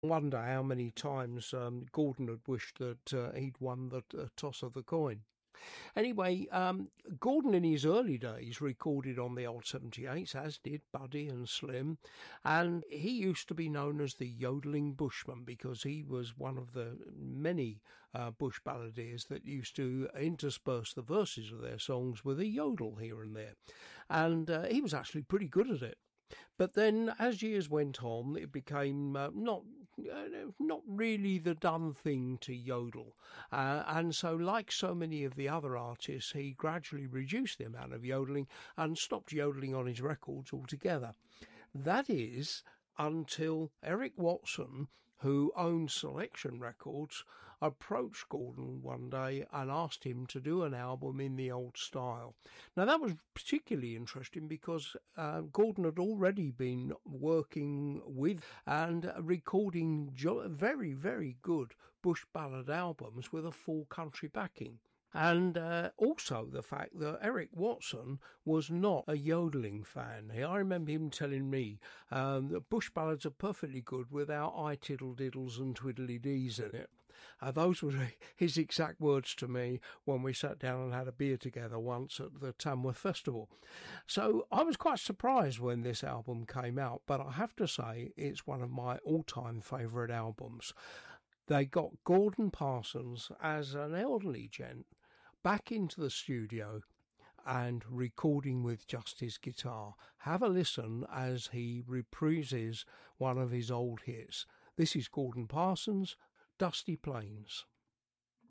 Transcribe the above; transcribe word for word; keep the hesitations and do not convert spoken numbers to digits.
wonder how many times um, Gordon had wished that uh, he'd won the uh, toss of the coin. Anyway, um, Gordon in his early days recorded on the old seventy-eights, as did Buddy and Slim, and he used to be known as the yodeling bushman because he was one of the many uh, bush balladeers that used to intersperse the verses of their songs with a yodel here and there, and uh, he was actually pretty good at it. But then, as years went on, it became uh, not uh, not really the done thing to yodel. Uh, and so, like so many of the other artists, he gradually reduced the amount of yodeling and stopped yodeling on his records altogether. That is, until Eric Watson, who owned Selection Records, approached Gordon one day and asked him to do an album in the old style. Now, that was particularly interesting because uh, Gordon had already been working with and recording jo- very, very good bush ballad albums with a full country backing. And uh, also the fact that Eric Watson was not a yodeling fan. I remember him telling me um, that bush ballads are perfectly good without I tiddle diddles and twiddly dees in it. Uh, those were his exact words to me when we sat down and had a beer together once at the Tamworth Festival. So I was quite surprised when this album came out, but I have to say it's one of my all-time favourite albums. They got Gordon Parsons as an elderly gent back into the studio and recording with just his guitar. Have a listen as he reprises one of his old hits. This is Gordon Parsons, Dusty Plains.